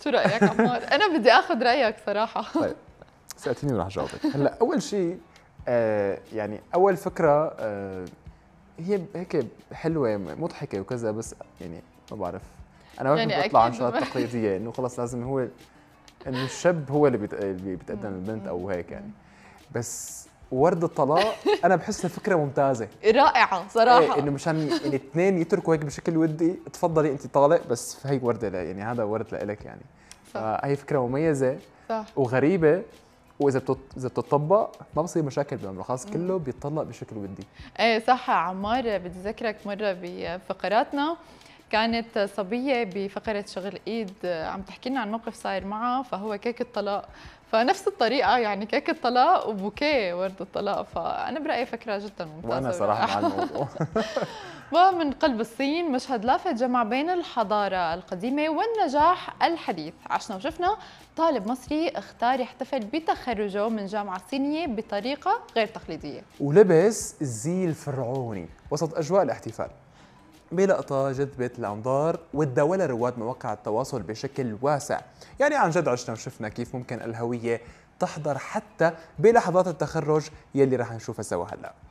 شو رايك عمار؟ انا بدي اخذ رايك صراحه. طيب سالتيني وراح جاوبك. هلا اول شيء يعني اول فكره هي هيك حلوه مضحكه وكذا، بس يعني ما بعرف، انا ما بحب يعني اطلع عن اكيد شغلات تقليديه انه خلص لازم هو انه الشاب هو اللي بيتقدم للبنت او هيك يعني. بس ورد الطلاق انا بحسها فكره ممتازه رائعه ايه، صراحه. انه مشان يعني اثنين يتركوا هيك بشكل ودي، تفضلي انت طالق بس هي ورده يعني هذا ورد لإلك يعني. صح فهي فكره مميزه صح. وغريبه، واذا اذا بتطبق ما بصير مشاكل بالعمر، خلاص كله بيتطلق بشكل ودي. ايه صح عمار، بدي اذكرك مره بفقراتنا كانت صبيه بفقره شغل ايد عم تحكي لنا عن موقف صاير معها، فهو كيك الطلاق، فنفس الطريقه يعني كيك الطلاق وبوكيه ورد الطلاق، فانا برايي فكره جدا ممتازه وانا صراحه مع الموضوع. ومن قلب الصين مشهد لافت جمع بين الحضارة القديمة والنجاح الحديث. عشنا وشفنا طالب مصري اختار يحتفل بتخرجه من جامعة صينية بطريقة غير تقليدية، ولبس الزي الفرعوني وسط اجواء الاحتفال بلقطة جذبت الأنظار وتداولها رواد مواقع التواصل بشكل واسع. يعني عن جد عشنا وشفنا كيف ممكن الهوية تحضر حتى بلحظات التخرج يلي رح نشوفها سوا هلأ.